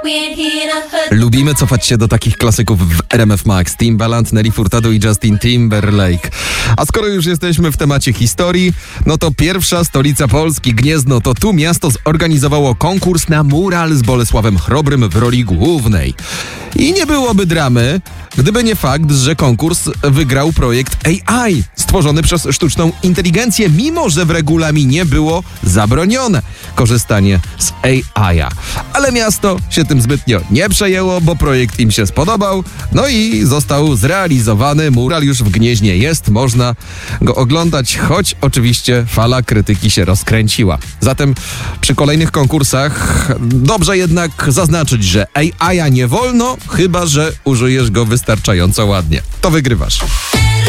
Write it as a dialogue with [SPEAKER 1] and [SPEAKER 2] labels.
[SPEAKER 1] Lubimy cofać się do takich klasyków w RMF Max. Timbaland, Nelly Furtado i Justin Timberlake. A skoro już jesteśmy w temacie historii, no to pierwsza stolica Polski, Gniezno, to tu miasto zorganizowało konkurs na mural z Bolesławem Chrobrym w roli głównej. I nie byłoby dramy, gdyby nie fakt, że konkurs wygrał projekt AI, stworzony przez sztuczną inteligencję, mimo że w regulaminie było zabronione korzystanie z AI-a. Ale miasto się tym zbytnio nie przejęło, bo projekt im się spodobał, no i został zrealizowany. Mural już w Gnieźnie jest, można go oglądać, choć oczywiście fala krytyki się rozkręciła. Zatem przy kolejnych konkursach dobrze jednak zaznaczyć, że AI-a nie wolno, chyba że użyjesz go wystarczająco ładnie. To wygrywasz.